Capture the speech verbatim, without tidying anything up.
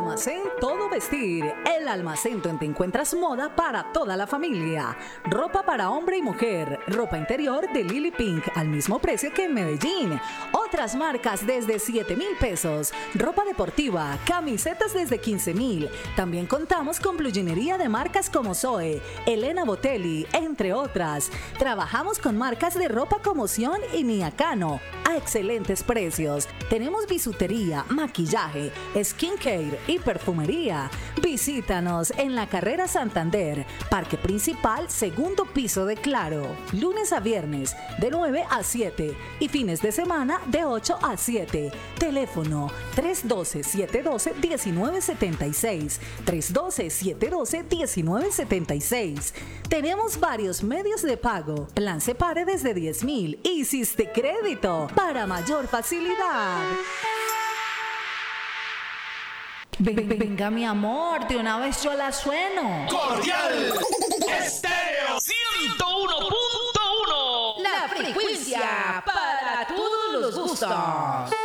Almacén Todo Vestir, el almacén donde encuentras moda para toda la familia. Ropa para hombre y mujer, ropa interior de Lily Pink al mismo precio que en Medellín. Otras marcas desde siete mil pesos. Ropa deportiva, camisetas desde quince mil. También contamos con bluginería de marcas como Zoe, Elena Botelli, entre otras. Trabajamos con marcas de ropa como Sion y Niacano a excelentes precios. Tenemos bisutería, maquillaje, skincare y perfumería. Visítanos en la Carrera Santander, Parque Principal, segundo piso de Claro. Lunes a viernes de nueve a siete y fines de semana de ocho a siete. Teléfono tres uno dos, siete uno dos, uno nueve siete seis. tres uno dos, siete uno dos, uno nueve siete seis. Tenemos varios medios de pago. Plan Separe desde diez mil. Hiciste crédito para mayor facilidad. Ven- ven- Venga, mi amor, de una vez yo la sueno. Cordial Estéreo ciento uno punto uno. La frecuencia para todos los gustos.